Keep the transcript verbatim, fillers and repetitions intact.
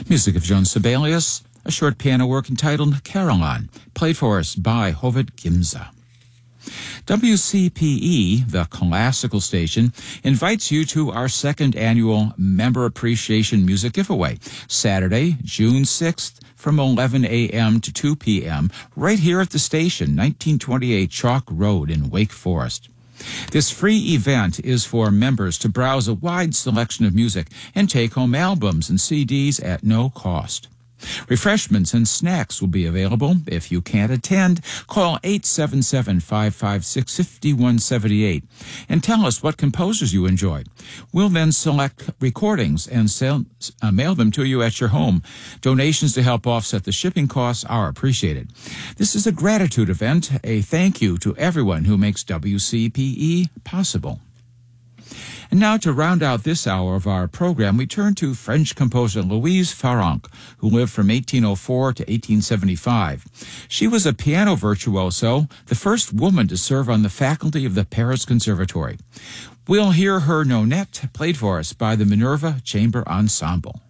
Music of Joan Sibelius, a short piano work entitled Caroline, played for us by Hovet Gimza. W C P E, the classical station, invites you to our second annual Member Appreciation Music Giveaway, Saturday, June sixth, from eleven a.m. to two p.m., right here at the station, nineteen twenty-eight Chalk Road in Wake Forest. This free event is for members to browse a wide selection of music and take home albums and C Ds at no cost. Refreshments and snacks will be available. If you can't attend, call eight seven seven, five five six, five one seven eight and tell us what composers you enjoy. We'll then select recordings and sell, uh, mail them to you at your home. Donations to help offset the shipping costs are appreciated. This is a gratitude event, a thank you to everyone who makes W C P E possible. And now, to round out this hour of our program, we turn to French composer Louise Farrenc, who lived from eighteen oh four to eighteen seventy-five. She was a piano virtuoso, the first woman to serve on the faculty of the Paris Conservatory. We'll hear her nonette played for us by the Minerva Chamber Ensemble.